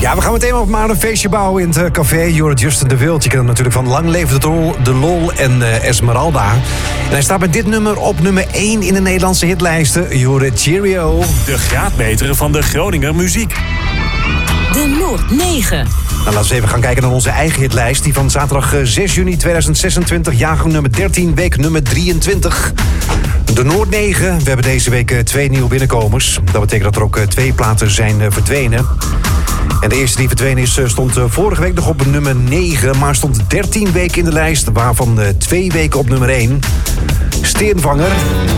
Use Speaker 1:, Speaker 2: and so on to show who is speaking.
Speaker 1: Ja, we gaan meteen op maar een feestje bouwen in het café. You're Justin de Wild. Je kent hem natuurlijk van Lang Leven de Lol en Esmeralda. En hij staat met dit nummer op nummer 1 in de Nederlandse hitlijsten. You're Cheerio.
Speaker 2: De graadmeter van de Groninger muziek.
Speaker 3: De Noord 9.
Speaker 1: Nou, laten we even gaan kijken naar onze eigen hitlijst. Die van zaterdag 6 juni 2026, jaargang nummer 13, week nummer 23. De Noord 9. We hebben deze week 2 nieuwe binnenkomers. Dat betekent dat er ook 2 platen zijn verdwenen. En de eerste die verdwenen is, stond vorige week nog op nummer 9... maar stond 13 weken in de lijst, waarvan 2 weken op nummer 1. Steenvanger.